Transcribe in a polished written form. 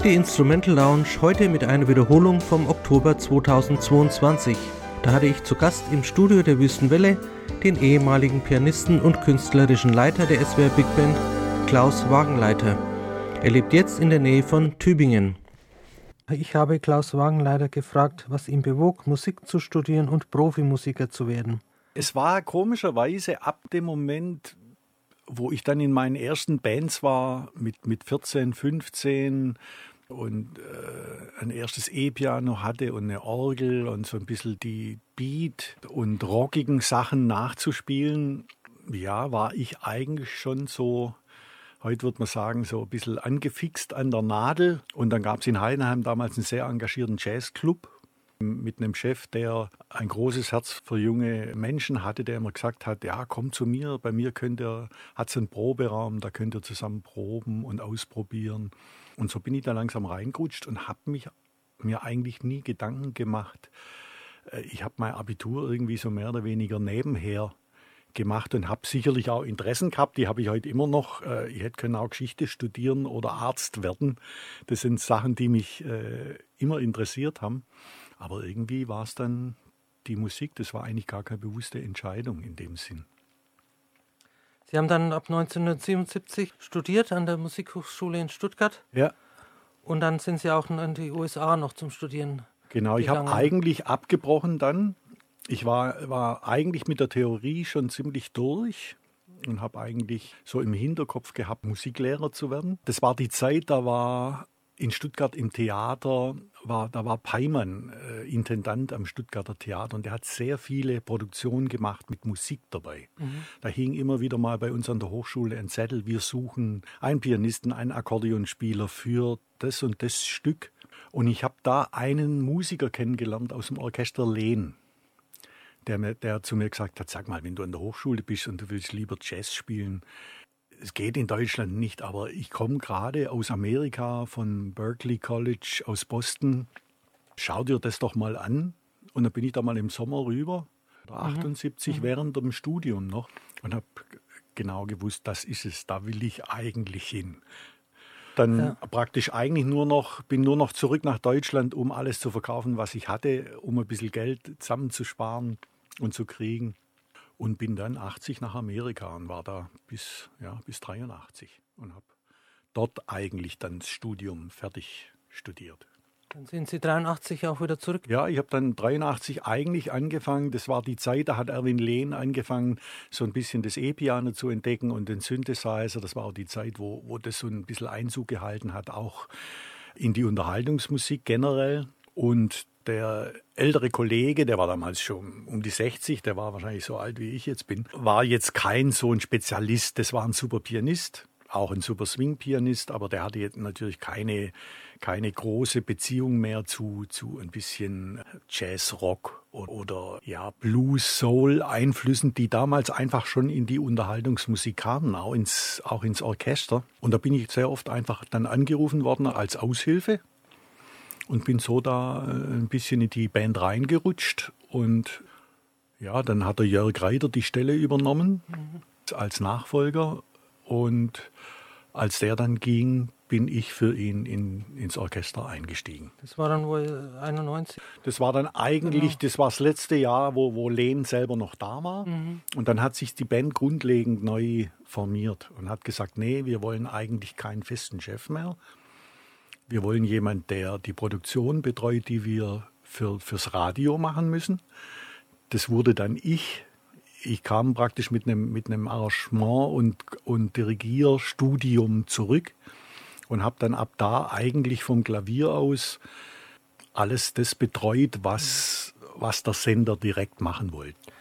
die Instrumental Lounge, heute mit einer Wiederholung vom Oktober 2022. Da hatte ich zu Gast im Studio der Wüstenwelle den ehemaligen Pianisten und künstlerischen Leiter der SWR Big Band, Klaus Wagenleiter. Er lebt jetzt in der Nähe von Tübingen. Ich habe Klaus Wagenleiter gefragt, was ihn bewog, Musik zu studieren und Profimusiker zu werden. Es war komischerweise ab dem Moment, wo ich dann in meinen ersten Bands war, mit 14, 15 und ein erstes E-Piano hatte und eine Orgel und so ein bisschen die Beat- und rockigen Sachen nachzuspielen, ja, war ich eigentlich schon so, heute würde man sagen, so ein bisschen angefixt an der Nadel. Und dann gab es in Heidenheim damals einen sehr engagierten Jazzclub mit einem Chef, der ein großes Herz für junge Menschen hatte, der immer gesagt hat, ja, komm zu mir, bei mir hat es einen Proberaum, da könnt ihr zusammen proben und ausprobieren. Und so bin ich da langsam reingerutscht und habe mir eigentlich nie Gedanken gemacht. Ich habe mein Abitur irgendwie so mehr oder weniger nebenher gemacht und habe sicherlich auch Interessen gehabt, die habe ich heute immer noch. Ich hätte können auch Geschichte studieren oder Arzt werden. Das sind Sachen, die mich immer interessiert haben. Aber irgendwie war es dann die Musik, das war eigentlich gar keine bewusste Entscheidung in dem Sinn. Sie haben dann ab 1977 studiert an der Musikhochschule in Stuttgart. Ja. Und dann sind Sie auch in die USA noch zum Studieren Genau, ich habe eigentlich abgebrochen dann. Ich war eigentlich mit der Theorie schon ziemlich durch und habe eigentlich so im Hinterkopf gehabt, Musiklehrer zu werden. Das war die Zeit, da war in Stuttgart im Theater, da war Peimann Intendant am Stuttgarter Theater und der hat sehr viele Produktionen gemacht mit Musik dabei. Mhm. Da hing immer wieder mal bei uns an der Hochschule ein Zettel, wir suchen einen Pianisten, einen Akkordeonspieler für das und das Stück. Und ich habe da einen Musiker kennengelernt aus dem Orchester Lehn, der zu mir gesagt hat, sag mal, wenn du an der Hochschule bist und du willst lieber Jazz spielen, es geht in Deutschland nicht, aber ich komme gerade aus Amerika, von Berklee College aus Boston. Schau dir das doch mal an. Und dann bin ich da mal im Sommer rüber, 78, während dem Studium noch, und habe genau gewusst, das ist es, da will ich eigentlich hin. Dann praktisch eigentlich bin nur noch zurück nach Deutschland, um alles zu verkaufen, was ich hatte, um ein bisschen Geld zusammenzusparen und zu kriegen. Und bin dann 80 nach Amerika und war da bis 83 und habe dort eigentlich dann das Studium fertig studiert. Dann sind Sie 83 auch wieder zurück? Ja, ich habe dann 83 eigentlich angefangen. Das war die Zeit, da hat Erwin Lehn angefangen, so ein bisschen das E-Piano zu entdecken und den Synthesizer. Das war auch die Zeit, wo das so ein bisschen Einzug gehalten hat, auch in die Unterhaltungsmusik generell. Und der ältere Kollege, der war damals schon um die 60, der war wahrscheinlich so alt, wie ich jetzt bin, war jetzt kein so ein Spezialist. Das war ein super Pianist, auch ein super Swing-Pianist, aber der hatte jetzt natürlich keine große Beziehung mehr zu ein bisschen Jazz-Rock oder Blues-Soul-Einflüssen, die damals einfach schon in die Unterhaltungsmusik kamen, auch ins Orchester. Und da bin ich sehr oft einfach dann angerufen worden als Aushilfe. Und bin so da ein bisschen in die Band reingerutscht. Und ja, dann hat der Jörg Reiter die Stelle übernommen als Nachfolger. Und als der dann ging, bin ich für ihn ins Orchester eingestiegen. Das war dann wohl 91? Das war dann eigentlich, das war das letzte Jahr, wo Lehn selber noch da war. Mhm. Und dann hat sich die Band grundlegend neu formiert und hat gesagt, nee, wir wollen eigentlich keinen festen Chef mehr. Wir wollen jemanden, der die Produktion betreut, die wir fürs Radio machen müssen. Das wurde dann ich. Ich kam praktisch mit einem Arrangement und Dirigierstudium zurück und habe dann ab da eigentlich vom Klavier aus alles das betreut, was der Sender direkt machen wollte.